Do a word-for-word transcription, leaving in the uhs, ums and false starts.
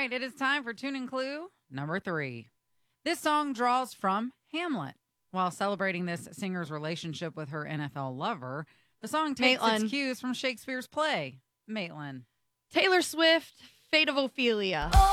right, it is time for Tune and Clue number three. This song draws from Hamlet. While celebrating this singer's relationship with her N F L lover, the song takes Maitland. its cues from Shakespeare's play. Maitland. Taylor Swift, Fate of Ophelia.